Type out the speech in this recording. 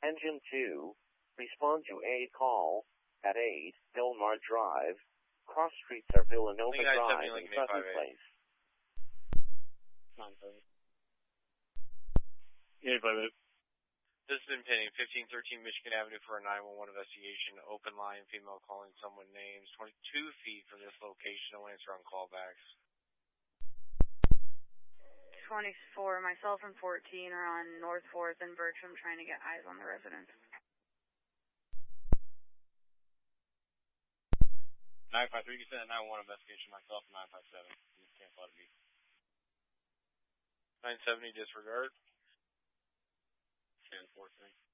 Engine 2, respond to a call at 8 Delmar Drive. Cross streets are Villanova Drive and Sutton Place. 858. This has been pending 1513 Michigan Avenue for a 911 investigation. Open line, female calling someone names. 22 feet from this location. No answer on callbacks. 24, myself and 14 are on North 4th and Bertram trying to get eyes on the residents. 953, you sent a 911 investigation myself and 957. You can't let it be. 970 disregard. 10-4 thing.